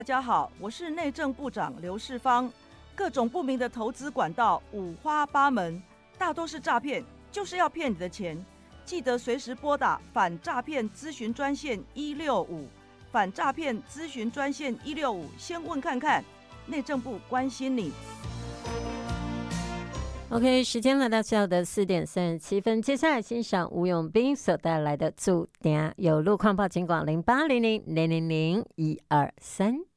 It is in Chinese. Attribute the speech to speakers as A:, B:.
A: 大家好，我是内政部长刘世芳。各种不明的投资管道五花八门，大多是诈骗，就是要骗你的钱。记得随时拨打反诈骗咨询专线165，反诈骗咨询专线165，先问看看，内政部关心你。
B: OK， 时间来到下午的4点37分，接下来欣赏吴永斌所带来的《注定》，有路况报警广0800000123。